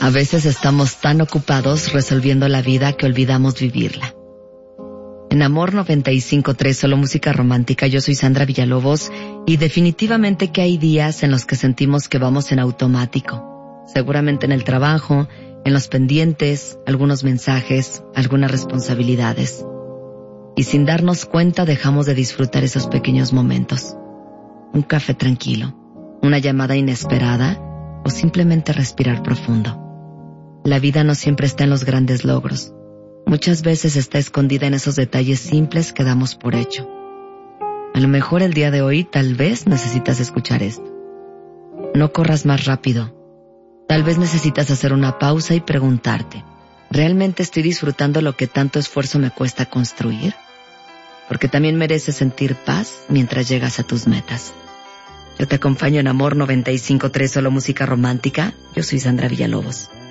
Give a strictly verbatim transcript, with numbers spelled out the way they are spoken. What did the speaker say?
A veces estamos tan ocupados resolviendo la vida que olvidamos vivirla. En Amor noventa y cinco punto tres, solo música romántica, yo soy Sandra Villalobos y definitivamente que hay días en los que sentimos que vamos en automático. Seguramente en el trabajo, en los pendientes, algunos mensajes, algunas responsabilidades. Y sin darnos cuenta dejamos de disfrutar esos pequeños momentos. Un café tranquilo, una llamada inesperada o simplemente respirar profundo. La vida no siempre está en los grandes logros. Muchas veces está escondida en esos detalles simples que damos por hecho. A lo mejor el día de hoy tal vez necesitas escuchar esto. No corras más rápido. Tal vez necesitas hacer una pausa y preguntarte, ¿realmente estoy disfrutando lo que tanto esfuerzo me cuesta construir? Porque también mereces sentir paz mientras llegas a tus metas. Yo te acompaño en Amor noventa y cinco punto tres, solo música romántica. Yo soy Sandra Villalobos.